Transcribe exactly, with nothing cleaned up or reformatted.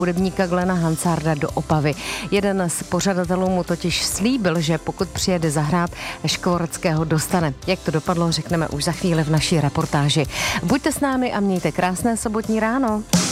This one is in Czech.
hudebníka Glena Hansarda do Opavy. Jeden z pořadatelů mu totiž slíbil, že pokud přijede zahrát, Škvoreckého dostane. Jak to dopadlo, řekneme už za chvíli v naší reportáži. Buďte s námi a mějte krásné sobotní ráno.